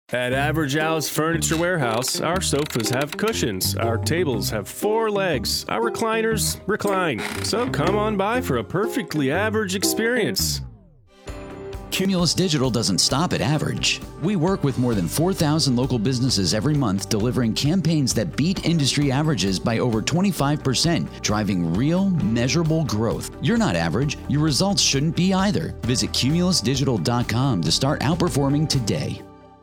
At Average Alice Furniture Warehouse, our sofas have cushions, our tables have 4 legs, our recliners recline. So come on by for a perfectly average experience. Cumulus Digital doesn't stop at average. We work with more than 4,000 local businesses every month, delivering campaigns that beat industry averages by over 25%, driving real, measurable growth. You're not average. Your results shouldn't be either. Visit cumulusdigital.com to start outperforming today.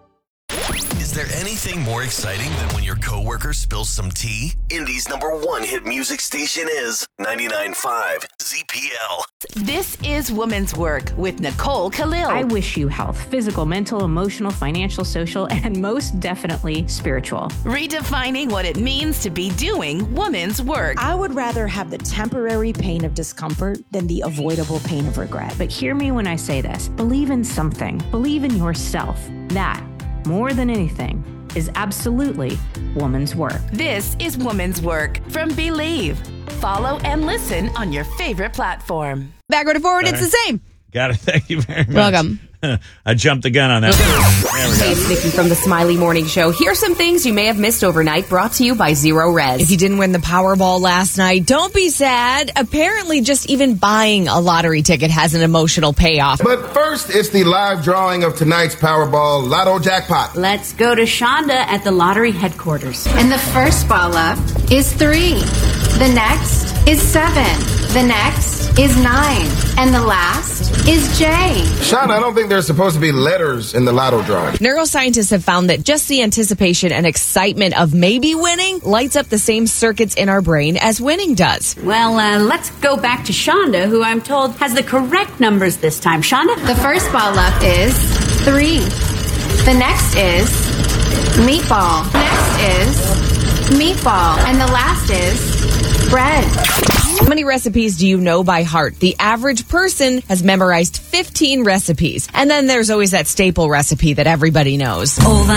Is there anything more exciting than when your coworker spills some tea? Indy's #1 hit music station is 99.5 ZPL. This is Woman's Work with Nicole Khalil. I wish you health, physical, mental, emotional, financial, social, and most definitely spiritual. Redefining what it means to be doing woman's work. I would rather have the temporary pain of discomfort than the avoidable pain of regret. But hear me when I say this. Believe in something. Believe in yourself. That, more than anything, is absolutely woman's work. This is Woman's Work from Believe. Follow and listen on your favorite platform. Backward and forward, it's the same. Got it. Thank you very much. Welcome. I jumped the gun on that. There we go. Hey, it's Nikki from the Smiley Morning Show. Here's some things you may have missed overnight, brought to you by Zero Res. If you didn't win the Powerball last night, don't be sad. Apparently, just even buying a lottery ticket has an emotional payoff. But first, it's the live drawing of tonight's Powerball Lotto Jackpot. Let's go to Shonda at the lottery headquarters. And the first ball up is 3. The next is 7. The next is 9. And the last is J. Shonda, I don't think there's supposed to be letters in the Lotto drawing. Neuroscientists have found that just the anticipation and excitement of maybe winning lights up the same circuits in our brain as winning does. Well, let's go back to Shonda, who I'm told has the correct numbers this time. Shonda? The first ball up is 3. The next is meatball. Next is meatball. And the last is bread. How many recipes do you know by heart? The average person has memorized 15 recipes. And then there's always that staple recipe that everybody knows.